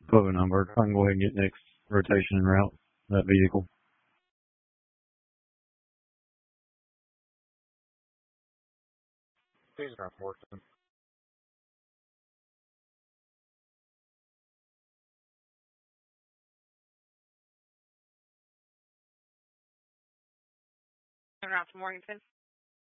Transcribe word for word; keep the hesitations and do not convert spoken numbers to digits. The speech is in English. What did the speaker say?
Phone number. I can go ahead and get next rotation and route that vehicle. He's not working. Turn around to Morganton.